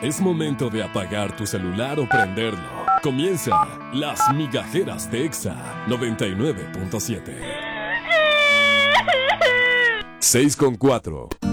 Es momento de apagar tu celular o prenderlo. Comienza Las Migajeras de Exa 99.7. 6 con 4.